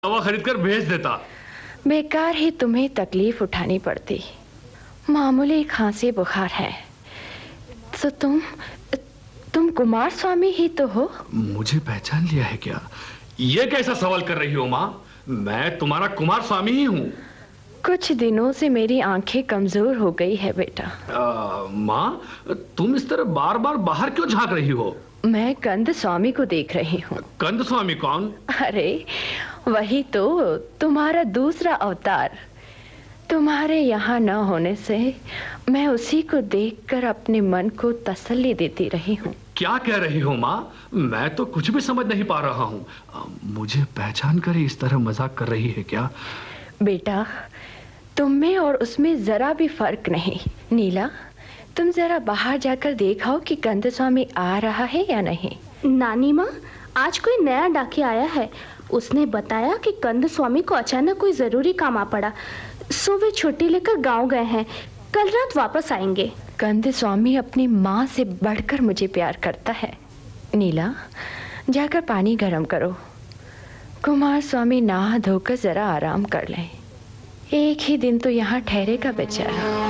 दवा खरीद कर भेज देता। बेकार ही तुम्हें तकलीफ उठानी पड़ती। मामूली खांसी बुखार है तो तुम कुमार स्वामी ही तो हो। मुझे पहचान लिया है क्या? ये कैसा सवाल कर रही हो माँ? मैं तुम्हारा कुमार स्वामी ही हूँ। कुछ दिनों से मेरी आंखें कमजोर हो गई है बेटा। माँ, तुम इस तरह बार बार बाहर क्यों झांक रही हो? मैं कंद स्वामी को देख रही हूँ। कंद स्वामी कौन? अरे वही तो, तुम्हारा दूसरा अवतार। तुम्हारे यहाँ न होने से मैं उसी को देखकर अपने मन को तसल्ली देती रही हूँ। क्या कह रही हो माँ? मैं तो कुछ भी समझ नहीं पा रहा हूँ। मुझे पहचान कर ही इस तरह मजाक कर रही है क्या? बेटा, तुम में और उसमें जरा भी फर्क नहीं। नीला, तुम जरा बाहर जाकर देखो कि कंद स्वामी आ रहा है या नहीं। नानी माँ, आज कोई नया डाकिया आया है। उसने बताया कि कंद स्वामी को अचानक कोई जरूरी काम आ पड़ा, सो वे छुट्टी लेकर गांव गए हैं। कल रात वापस आएंगे। कंद स्वामी अपनी माँ से बढ़कर मुझे प्यार करता है। नीला, जाकर पानी गर्म करो। कुमार स्वामी नहा धोकर जरा आराम कर ले। एक ही दिन तो यहाँ ठहरेगा बेचारा।